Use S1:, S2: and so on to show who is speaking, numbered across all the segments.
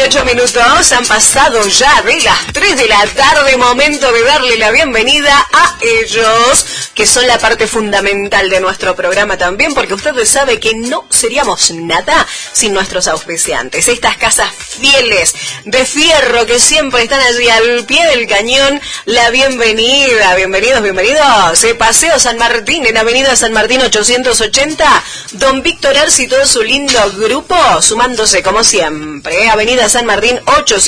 S1: 48 minutos, han pasado ya de las 3 de la tarde, momento de darle la bienvenida a ellos, que son la parte fundamental de nuestro programa también, porque usted sabe que no seríamos nada sin nuestros auspiciantes. Estas casas fieles de fierro que siempre están allí al pie del cañón, la bienvenida, bienvenidos. Paseo San Martín, en Avenida San Martín 880, Don Víctor Arce y todo su lindo grupo, sumándose como siempre, Avenida San Martín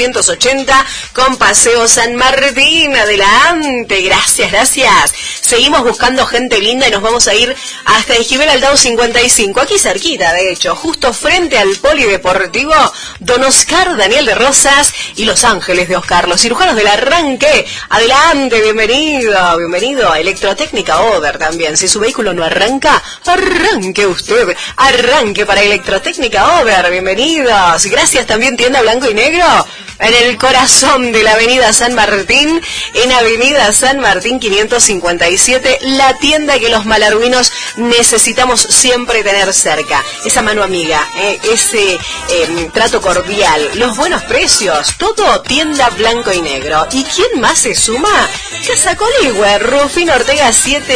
S1: 880 con Paseo San Martín. Adelante, gracias. Seguimos buscando gente linda y nos vamos a ir hasta Esquivel Aldao 55, aquí cerquita, de hecho, justo frente al Polideportivo Don Oscar Daniel de Rosas y Los Ángeles de Oscar, los cirujanos del arranque. Adelante, bienvenido a Electrotécnica Oder también. Si su vehículo no arranca, arranque usted, arranque para Electrotécnica Oder, bienvenidos. Gracias también Tienda Blanco y Negro, en el corazón de la Avenida San Martín, en Avenida San Martín 557, la tienda que los malarguinos necesitamos siempre tener cerca. Esa mano amiga, ese trato cordial, los buenos precios, todo Tienda Blanco y Negro. ¿Y quién más se suma? Casa Coligüe, Rufino Ortega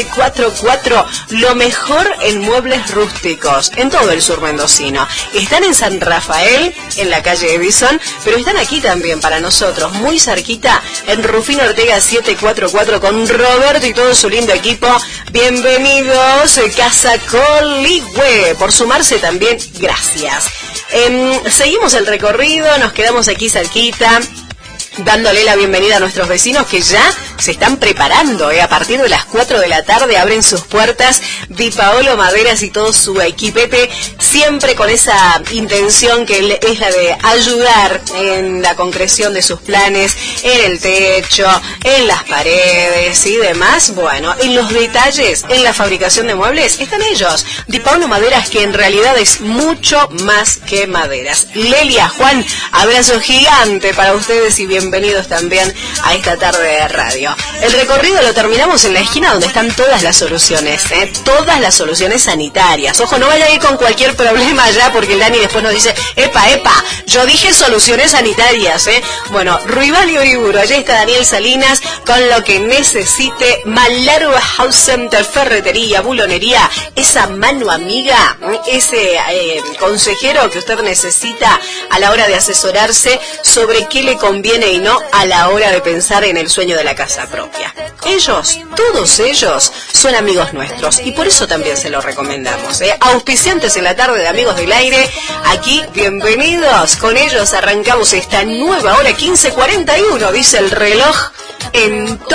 S1: 744, lo mejor en muebles rústicos, en todo el sur mendocino. Están en San Rafael, en la calle Edison, pero están aquí también para nosotros, muy cerquita, en Rufino Ortega 744, con Roberto y todo su lindo equipo. Bienvenidos, Casa Coligüe, por sumarse también, gracias. Seguimos el recorrido, nos quedamos aquí cerquita, dándole la bienvenida a nuestros vecinos que ya se están preparando, a partir de las 4 de la tarde abren sus puertas Di Paolo Maderas y todo su equipete, siempre con esa intención que es la de ayudar en la concreción de sus planes, en el techo, en las paredes y demás. Bueno, en los detalles, en la fabricación de muebles, están ellos. Di Paolo Maderas, que en realidad es mucho más que maderas. Lelia, Juan, abrazo gigante para ustedes y bienvenidos también a esta tarde de radio. El recorrido lo terminamos en la esquina donde están todas las soluciones, todas las soluciones sanitarias. Ojo, no vaya a ir con cualquier problema allá, porque el Dani después nos dice, epa, yo dije soluciones sanitarias, Bueno, Ruibal y Uriburu, allí está Daniel Salinas con lo que necesite. Malaro House Center, ferretería, bulonería, esa mano amiga, ese consejero que usted necesita a la hora de asesorarse sobre qué le conviene y no a la hora de pensar en el sueño de la casa propia. Ellos, todos ellos, son amigos nuestros y por eso también se los recomendamos. Auspiciantes en la tarde de Amigos del Aire, aquí, bienvenidos. Con ellos arrancamos esta nueva hora, 15:41, dice el reloj, en